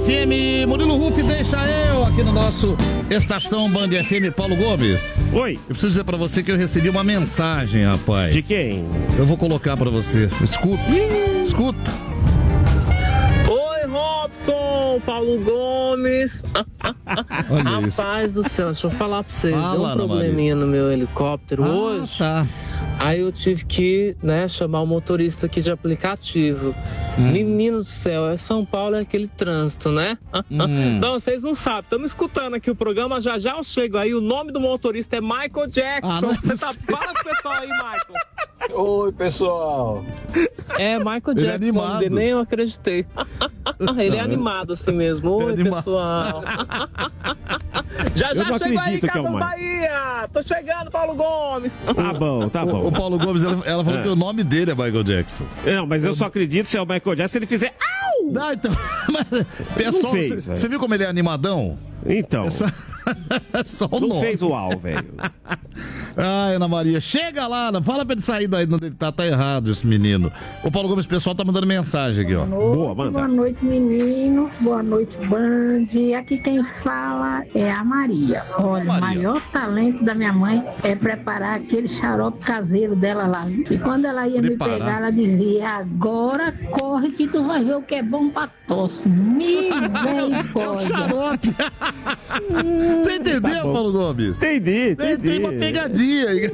FM, Murilo Ruff, deixa eu aqui no nosso Estação Band FM. Paulo Gomes. Oi. Eu preciso dizer pra você que eu recebi uma mensagem, rapaz. De quem? Eu vou colocar pra você. Escuta. Escuta. Oi, Robson, Paulo Gomes. Rapaz do céu, deixa eu falar pra vocês. Deu um probleminha no meu helicóptero hoje. Tá. Aí eu tive que, chamar o motorista aqui de aplicativo. Menino do céu, São Paulo é aquele trânsito, né? Não, vocês não sabem. Estamos escutando aqui o programa, já eu chego aí. O nome do motorista é Michael Jackson. Fala pro pessoal aí, Michael. Oi, pessoal. É, Michael Jackson, animado. nem eu acreditei. Ele é animado assim mesmo. Oi, pessoal. Já chego aí, Casas Bahia. Tô chegando, Paulo Gomes. Tá bom, tá bom. O Paulo Gomes, ela falou que o nome dele é Michael Jackson. Não, mas eu só acredito se é o Michael Jackson se ele fizer au! Não, então, pessoal, você viu como ele é animadão? Então. Só o não nome. fez o au, velho. Ai, Ana Maria, chega lá, fala pra ele sair daí onde ele tá errado esse menino. O Paulo Gomes, o pessoal tá mandando mensagem aqui, ó. Boa, manda. Boa noite, meninos. Boa noite, Band. Aqui quem fala é a Maria. Olha, o maior talento da minha mãe é preparar aquele xarope caseiro dela lá. E quando ela ia me pegar, ela dizia: agora corre que tu vai ver o que é bom pra tosse. Misericórdia. Xarope. Você entendeu, Tá Paulo Gomes? Entendi. Tem uma pegadinha aí.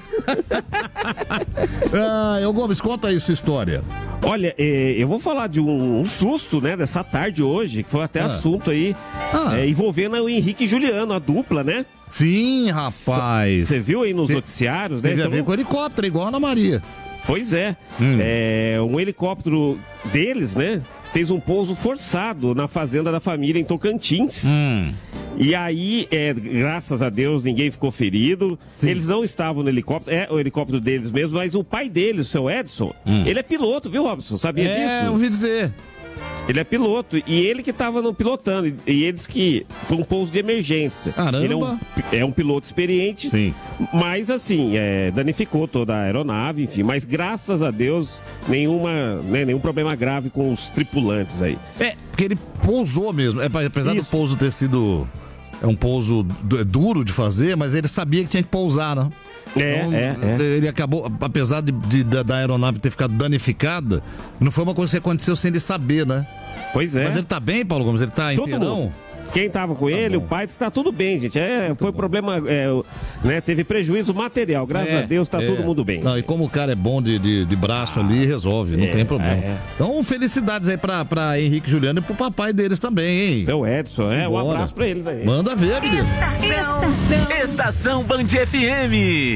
Ô Gomes, conta aí sua história. Olha, eu vou falar de um susto, dessa tarde hoje, que foi até assunto aí, envolvendo o Henrique e Juliano, a dupla, né? Sim, rapaz. Você viu aí nos noticiários, né? Teve a ver com helicóptero, igual a Ana Maria. Pois é. Um helicóptero deles, fez um pouso forçado na fazenda da família em Tocantins. E aí, graças a Deus, ninguém ficou ferido. Sim. Eles não estavam no helicóptero, é o helicóptero deles mesmo, mas o pai deles, o seu Edson, ele é piloto, viu, Robson? Sabia disso? Eu ouvi dizer. Ele é piloto e ele que estava pilotando. E eles que foi um pouso de emergência. Caramba. Ele é um piloto experiente. Sim. Mas assim, danificou toda a aeronave, enfim. Mas graças a Deus, nenhum problema grave com os tripulantes aí. Porque ele pousou mesmo. Apesar do pouso ter sido... É um pouso duro de fazer, mas ele sabia que tinha que pousar, né? Ele acabou, apesar da aeronave ter ficado danificada, não foi uma coisa que aconteceu sem ele saber, né? Pois é. Mas ele tá bem, Paulo Gomes? Ele tá inteirão? Quem tava com ele, o pai disse: tá tudo bem, gente. Foi problema, teve prejuízo material. Graças a Deus, tá todo mundo bem. Não, e como o cara é bom de braço ali, resolve, não tem problema. Então, felicidades aí pra Henrique e Juliano e pro papai deles também, hein? Seu Edson, um abraço pra eles aí. Manda ver, menino. Estação Band FM.